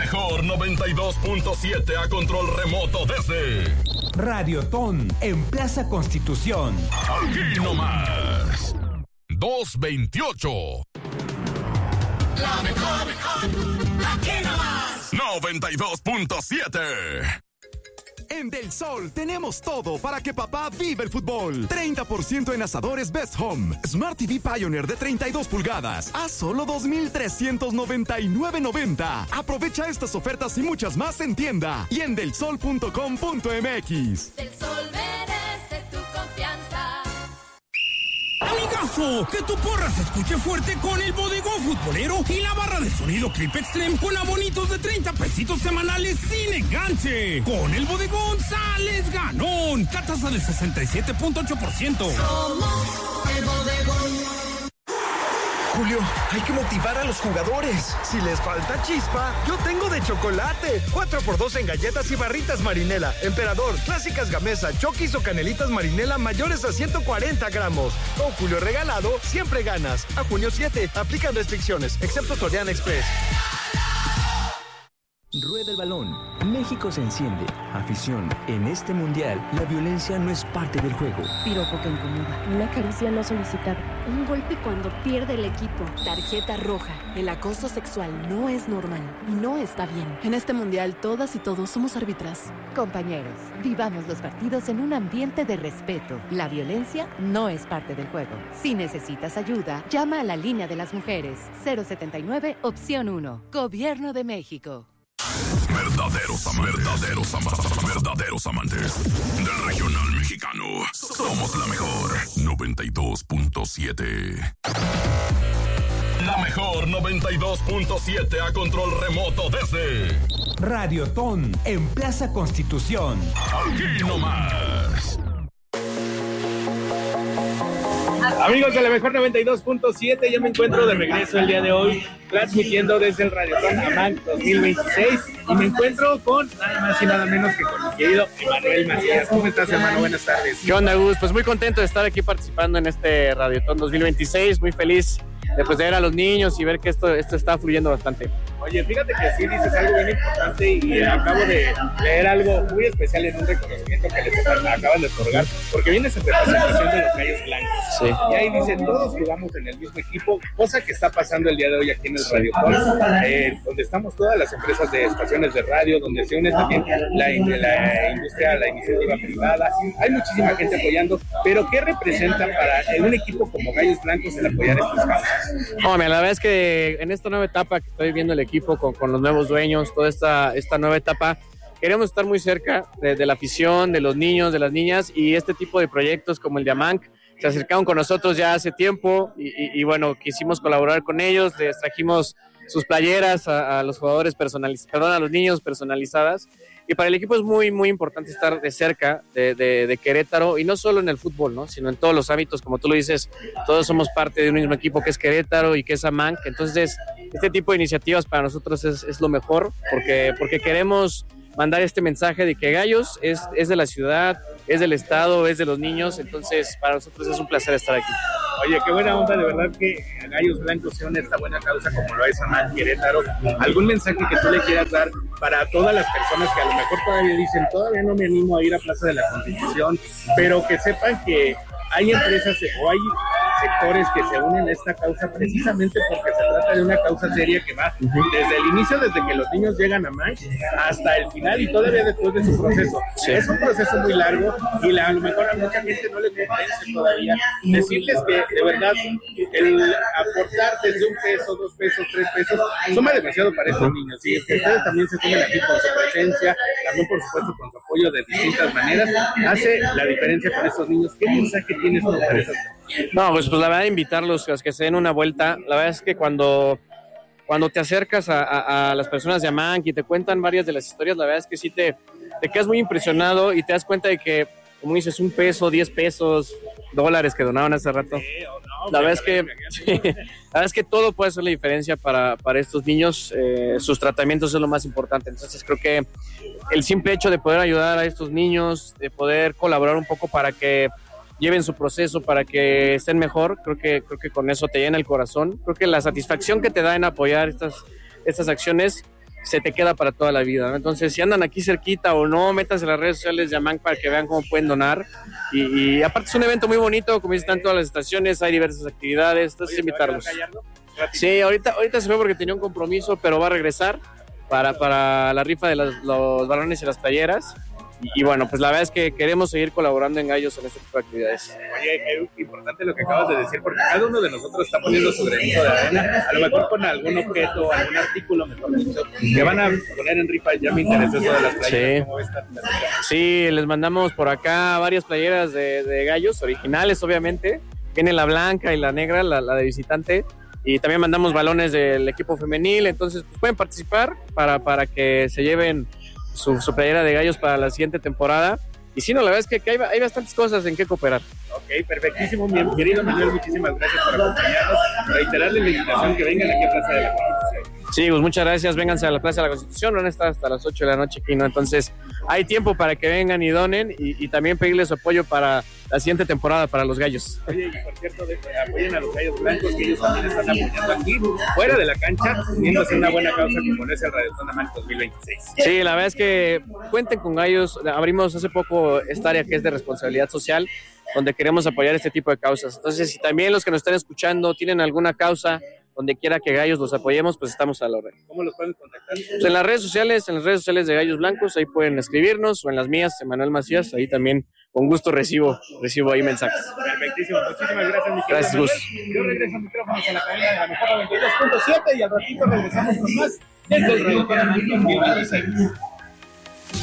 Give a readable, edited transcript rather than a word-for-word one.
mejor 92.7 a control remoto desde Radiotón en Plaza Constitución. Aquí nomás 228. La mejor, aquí nomás 92.7. En Del Sol tenemos todo para que papá viva el fútbol. 30% en asadores Best Home. Smart TV Pioneer de 32 pulgadas a solo $2,399.90. Aprovecha estas ofertas y muchas más en tienda y en delsol.com.mx. Del Sol merece tu confianza. Amigazo, que tu porra se escuche fuerte con el bodegón futbolero y la barra de sonido Clip Extreme con abonitos de 30 pesitos semanales sin enganche. Con el bodegón sales ganón. Tasa del 67.8%. Somos el bodegón. Julio, hay que motivar a los jugadores. Si les falta chispa, yo tengo de chocolate. 4x2 en galletas y barritas Marinela, Emperador, clásicas Gamesa, Chokis o canelitas Marinela mayores a 140 gramos. Con Julio regalado, siempre ganas. A junio 7, aplican restricciones, excepto Soriana Express. Rueda el balón. México se enciende. Afición. En este mundial, la violencia no es parte del juego. Piropo que incomoda. Una caricia no solicitada. Un golpe cuando pierde el equipo. Tarjeta roja. El acoso sexual no es normal y no está bien. En este mundial, todas y todos somos árbitras. Compañeros, vivamos los partidos en un ambiente de respeto. La violencia no es parte del juego. Si necesitas ayuda, llama a la línea de las mujeres. 079, opción 1. Gobierno de México. Verdaderos amantes del regional mexicano. Somos la mejor 92.7. La mejor 92.7 a control remoto desde Radiotón en Plaza Constitución. Aquí nomás. Amigos de la mejor 92.7, yo me encuentro de regreso el día de hoy, transmitiendo desde el Radiotón AMANC 2026, y me encuentro con nada más y nada menos que con mi querido Emanuel Macías. ¿Cómo estás, hermano? Buenas tardes. ¿Qué onda, Gus? Pues muy contento de estar aquí participando en este Radiotón 2026, muy feliz de ver a los niños y ver que esto está fluyendo bastante. Oye, fíjate que sí dices algo bien importante y acabo de leer algo muy especial en un reconocimiento que les acaban de otorgar, porque vienes en representación de los Gallos Blancos. Sí. Y ahí dice, todos jugamos en el mismo equipo, cosa que está pasando el día de hoy aquí en el Radiotón, donde estamos todas las empresas de estaciones de radio, donde se une también la industria, la iniciativa privada. Hay muchísima gente apoyando, pero ¿qué representa para un equipo como Gallos Blancos el apoyar estas causas? No, la verdad es que en esta nueva etapa que estoy viendo el equipo con los nuevos dueños, toda esta nueva etapa, queremos estar muy cerca de la afición, de los niños, de las niñas, y este tipo de proyectos como el de AMANC se acercaron con nosotros ya hace tiempo y bueno, quisimos colaborar con ellos, les trajimos sus playeras a los jugadores a los niños personalizadas, y para el equipo es muy, muy importante estar de cerca de Querétaro, y no solo en el fútbol, ¿no? Sino en todos los ámbitos, como tú lo dices, todos somos parte de un mismo equipo que es Querétaro y que es AMANC. Entonces, este tipo de iniciativas para nosotros es lo mejor, porque queremos mandar este mensaje de que Gallos es de la ciudad, es del estado, es de los niños. Entonces para nosotros es un placer estar aquí. Oye, qué buena onda, de verdad que Gallos Blancos se une a esta buena causa como lo es AMANC Querétaro. ¿Algún mensaje que tú le quieras dar para todas las personas que a lo mejor todavía dicen, todavía no me animo a ir a Plaza de la Constitución, pero que sepan que hay empresas o hay sectores que se unen a esta causa precisamente porque se trata de una causa seria que va desde el inicio, desde que los niños llegan a AMANC hasta el final y todavía después de su proceso? Sí. Es un proceso muy largo y a lo mejor a mucha gente no le convence todavía. Decirles que de verdad el aportar desde $1, $2, $3 suma demasiado para estos niños, y que ustedes también se sumen aquí con su presencia, también por supuesto con su apoyo de distintas maneras, hace la diferencia con estos niños. ¿Qué mensaje tienes tú para esas? No, pues la verdad, invitarlos a que se den una vuelta. La verdad es que cuando te acercas a las personas de AMANC y te cuentan varias de las historias, la verdad es que sí te quedas muy impresionado y te das cuenta de que, como dices, $1, $10, $, que donaban hace rato. La verdad es que todo puede hacer la diferencia para estos niños. Sus tratamientos es lo más importante. Entonces creo que el simple hecho de poder ayudar a estos niños, de poder colaborar un poco para que lleven su proceso, para que estén mejor, creo que con eso te llena el corazón. Creo que la satisfacción que te da en apoyar estas acciones se te queda para toda la vida, ¿no? Entonces, si andan aquí cerquita o no, métanse en las redes sociales de AMANC para que vean cómo pueden donar. Y aparte es un evento muy bonito, como están todas las estaciones, hay diversas actividades, entonces invitarlos. Sí, ahorita se fue porque tenía un compromiso, pero va a regresar para la rifa de los balones y las playeras. Y bueno, pues la verdad es que queremos seguir colaborando en Gallos en este tipo de actividades. Oye, qué importante lo que acabas de decir, porque cada uno de nosotros está poniendo su granito de arena, a lo mejor con algún objeto, algún artículo, mejor dicho, que van a poner en rifa. Ya me interesa eso de las playeras. Sí, les mandamos por acá varias playeras de Gallos, originales obviamente. Viene la blanca y la negra, la de visitante. Y también mandamos balones del equipo femenil, entonces pues pueden participar para que se lleven su playera de Gallos para la siguiente temporada. Y sí, no, la verdad es que hay bastantes cosas en que cooperar. Ok, perfectísimo, mi querido Manuel, muchísimas gracias por acompañarnos, reiterarle la invitación que vengan aquí a Plaza de la Constitución. Sí, pues muchas gracias, vénganse a la Plaza de la Constitución, van a estar hasta las 8 de la noche aquí, ¿no? Entonces hay tiempo para que vengan y donen y también pedirles su apoyo para la siguiente temporada para los Gallos. Oye, y por cierto, apoyen a los Gallos Blancos, que ellos también están apoyando aquí, fuera de la cancha, uniéndose una buena causa como es el Radiotón AMANC 2026. Sí, la verdad es que cuenten con Gallos, abrimos hace poco esta área que es de responsabilidad social, donde queremos apoyar este tipo de causas. Entonces, si también los que nos están escuchando tienen alguna causa donde quiera que Gallos los apoyemos, pues estamos a la orden. ¿Cómo los pueden contactar? Pues en las redes sociales de Gallos Blancos, ahí pueden escribirnos, o en las mías, Emanuel Macías, ahí también con gusto recibo ahí mensajes. Perfectísimo, muchísimas gracias, mi querido Gracias, Gus. Yo regreso a micrófonos a la cadena de la mejor 92.7 y al ratito regresamos con más desde el Radiotón AMANC 2026.